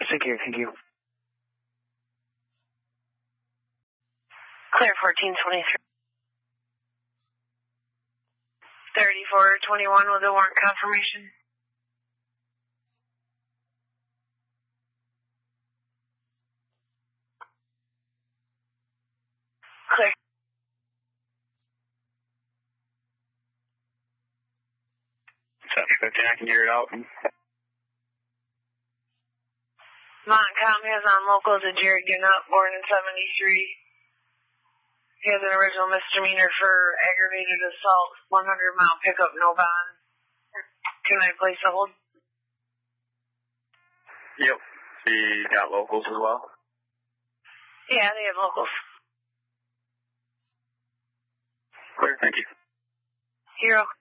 take care. Thank you. Clear 1423. 3421 with a warrant confirmation. Clear. Suspect, I can hear it out. Montcalm has on local to Jared Gannett, born in 73. He has an original misdemeanor for aggravated assault, 100-mile pickup, no bond. Can I place a hold? Yep. He got locals as well? Yeah, they have locals. Clear, thank you. Hero.